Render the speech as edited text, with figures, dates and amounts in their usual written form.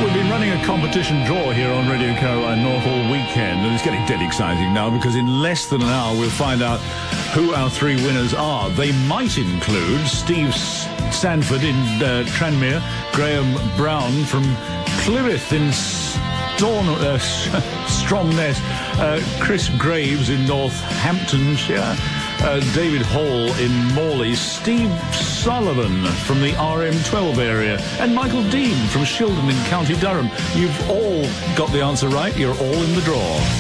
We've been running a competition draw here on Radio Caroline North all weekend, and it's getting dead exciting now because in less than an hour we'll find out who our three winners are. They might include Steve Sanford in Tranmere, Graham Brown from Clyrith in Stromness, Chris Graves in Northamptonshire, David Hall in Morley, Steve Sullivan from the RM12 area, and Michael Dean from Shildon in County Durham. You've all got the answer right. You're all in the draw.